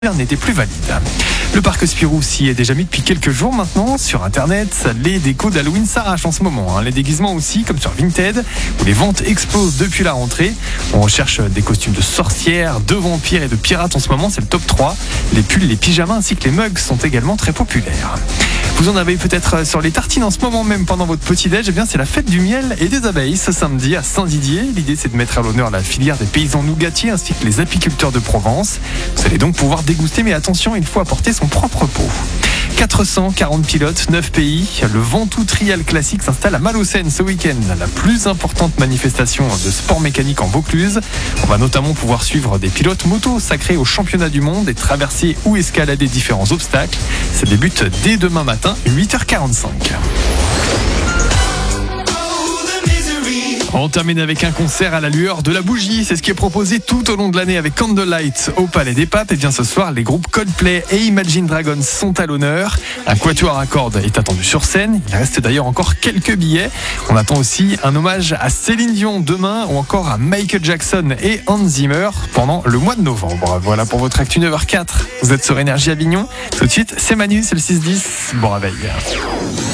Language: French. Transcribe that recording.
n'était plus valide. Le parc Spirou s'y est déjà mis depuis quelques jours maintenant. Sur internet, les décos d'Halloween s'arrachent en ce moment. Les déguisements aussi, comme sur Vinted, où les ventes explosent depuis la rentrée. On recherche des costumes de sorcières, de vampires et de pirates en ce moment, c'est le top 3. Les pulls, les pyjamas ainsi que les mugs sont également très populaires. Vous en avez peut-être sur les tartines en ce moment même pendant votre petit-déj. Eh bien, c'est la fête du miel et des abeilles ce samedi à Saint-Didier. L'idée, c'est de mettre à l'honneur la filière des paysans nougatiers ainsi que les apiculteurs de Provence. Vous allez donc pouvoir déguster, mais attention, il faut apporter son propre pot. 440 pilotes, 9 pays. Le Ventoux Trial Classique s'installe à Malaucène ce week-end, la plus importante manifestation de sport mécanique en Vaucluse. On va notamment pouvoir suivre des pilotes moto sacrés au championnat du monde et traverser ou escalader différents obstacles. Ça débute dès demain matin, 8h45. On termine avec un concert à la lueur de la bougie. C'est ce qui est proposé tout au long de l'année avec Candlelight au Palais des Papes. Et bien ce soir, les groupes Coldplay et Imagine Dragons sont à l'honneur. Un quatuor à cordes est attendu sur scène. Il reste d'ailleurs encore quelques billets. On attend aussi un hommage à Céline Dion demain ou encore à Michael Jackson et Hans Zimmer pendant le mois de novembre. Voilà pour votre actu 9h04. Vous êtes sur Énergie Avignon. Tout de suite, c'est Manu, c'est le 6-10. Bon réveil.